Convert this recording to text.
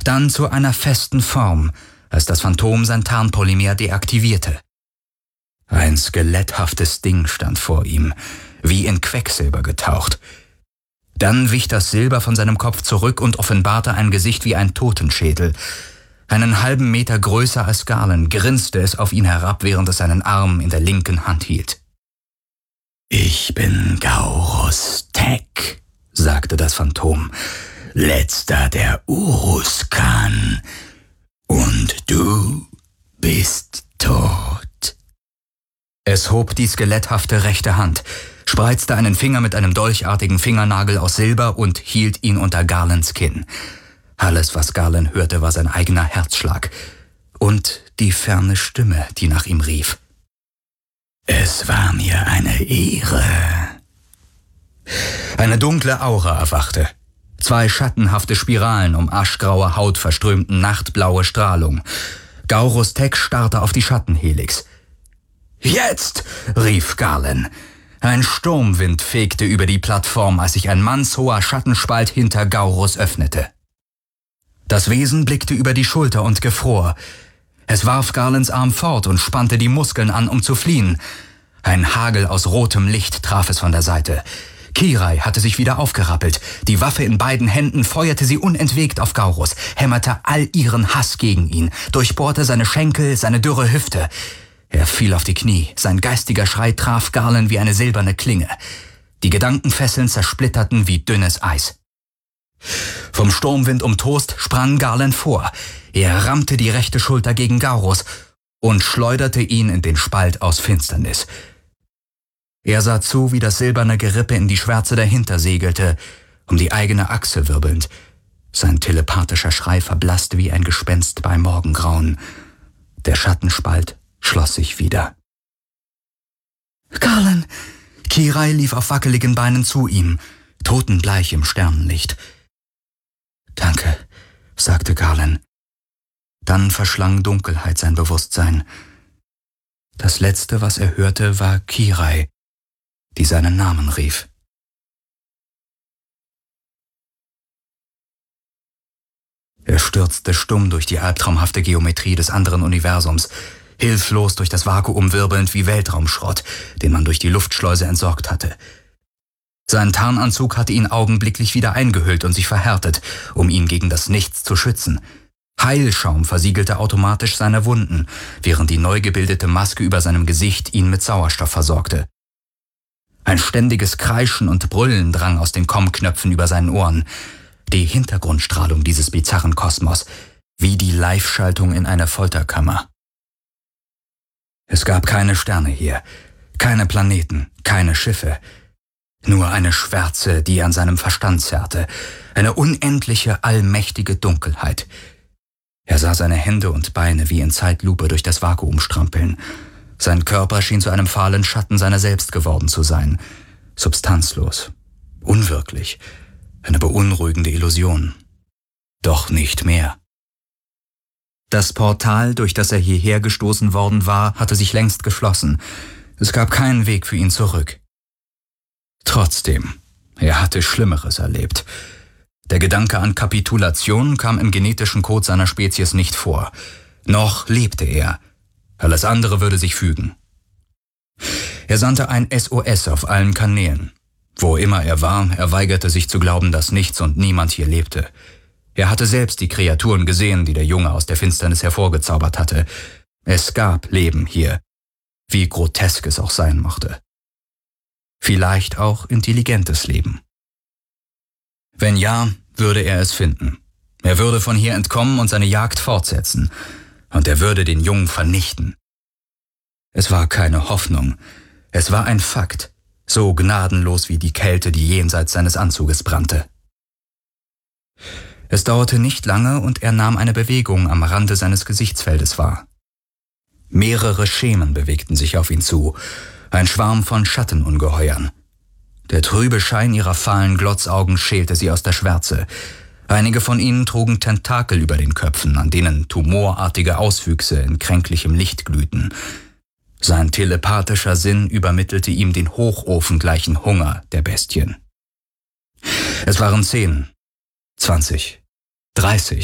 dann zu einer festen Form, als das Phantom sein Tarnpolymer deaktivierte. Ein skeletthaftes Ding stand vor ihm, wie in Quecksilber getaucht. Dann wich das Silber von seinem Kopf zurück und offenbarte ein Gesicht wie ein Totenschädel. Einen halben Meter größer als Garland grinste es auf ihn herab, während es seinen Arm in der linken Hand hielt. »Ich bin Gaurus Tech«, sagte das Phantom, »letzter der Uruskan. Und du bist tot.« Es hob die skeletthafte rechte Hand, spreizte einen Finger mit einem dolchartigen Fingernagel aus Silber und hielt ihn unter Garlands Kinn. Alles, was Garland hörte, war sein eigener Herzschlag und die ferne Stimme, die nach ihm rief. »Es war mir eine Ehre.« Eine dunkle Aura erwachte. 2 schattenhafte Spiralen um aschgraue Haut verströmten nachtblaue Strahlung. Gaurus Tech starrte auf die Schattenhelix. »Jetzt!« rief Garland. Ein Sturmwind fegte über die Plattform, als sich ein mannshoher Schattenspalt hinter Gaurus öffnete. Das Wesen blickte über die Schulter und gefror. Es warf Garlands Arm fort und spannte die Muskeln an, um zu fliehen. Ein Hagel aus rotem Licht traf es von der Seite. Kirai hatte sich wieder aufgerappelt. Die Waffe in beiden Händen feuerte sie unentwegt auf Gaurus, hämmerte all ihren Hass gegen ihn, durchbohrte seine Schenkel, seine dürre Hüfte. Er fiel auf die Knie. Sein geistiger Schrei traf Garland wie eine silberne Klinge. Die Gedankenfesseln zersplitterten wie dünnes Eis. Vom Sturmwind umtost sprang Garland vor. Er rammte die rechte Schulter gegen Gaurus und schleuderte ihn in den Spalt aus Finsternis. Er sah zu, wie das silberne Gerippe in die Schwärze dahinter segelte, um die eigene Achse wirbelnd. Sein telepathischer Schrei verblasste wie ein Gespenst bei Morgengrauen. Der Schattenspalt schloss sich wieder. »Garland!« Kirai lief auf wackeligen Beinen zu ihm, totenbleich im Sternenlicht. »Danke«, sagte Garland. Dann verschlang Dunkelheit sein Bewusstsein. Das Letzte, was er hörte, war Kirai, die seinen Namen rief. Er stürzte stumm durch die albtraumhafte Geometrie des anderen Universums, hilflos durch das Vakuum wirbelnd wie Weltraumschrott, den man durch die Luftschleuse entsorgt hatte. Sein Tarnanzug hatte ihn augenblicklich wieder eingehüllt und sich verhärtet, um ihn gegen das Nichts zu schützen. Heilschaum versiegelte automatisch seine Wunden, während die neu gebildete Maske über seinem Gesicht ihn mit Sauerstoff versorgte. Ein ständiges Kreischen und Brüllen drang aus den Kommknöpfen über seinen Ohren. Die Hintergrundstrahlung dieses bizarren Kosmos, wie die Live-Schaltung in einer Folterkammer. Es gab keine Sterne hier, keine Planeten, keine Schiffe. Nur eine Schwärze, die an seinem Verstand zerrte, eine unendliche, allmächtige Dunkelheit. Er sah seine Hände und Beine wie in Zeitlupe durch das Vakuum strampeln. Sein Körper schien zu einem fahlen Schatten seiner selbst geworden zu sein. Substanzlos, unwirklich, eine beunruhigende Illusion. Doch nicht mehr. Das Portal, durch das er hierher gestoßen worden war, hatte sich längst geschlossen. Es gab keinen Weg für ihn zurück. Trotzdem, er hatte Schlimmeres erlebt. Der Gedanke an Kapitulation kam im genetischen Code seiner Spezies nicht vor. Noch lebte er. Alles andere würde sich fügen. Er sandte ein SOS auf allen Kanälen. Wo immer er war, er weigerte sich zu glauben, dass nichts und niemand hier lebte. Er hatte selbst die Kreaturen gesehen, die der Junge aus der Finsternis hervorgezaubert hatte. Es gab Leben hier, wie grotesk es auch sein mochte. Vielleicht auch intelligentes Leben. Wenn ja, würde er es finden. Er würde von hier entkommen und seine Jagd fortsetzen. Und er würde den Jungen vernichten. Es war keine Hoffnung. Es war ein Fakt, so gnadenlos wie die Kälte, die jenseits seines Anzuges brannte. Es dauerte nicht lange und er nahm eine Bewegung am Rande seines Gesichtsfeldes wahr. Mehrere Schemen bewegten sich auf ihn zu, ein Schwarm von Schattenungeheuern. Der trübe Schein ihrer fahlen Glotzaugen schälte sie aus der Schwärze. Einige von ihnen trugen Tentakel über den Köpfen, an denen tumorartige Auswüchse in kränklichem Licht glühten. Sein telepathischer Sinn übermittelte ihm den hochofengleichen Hunger der Bestien. Es waren 10, 20, 30,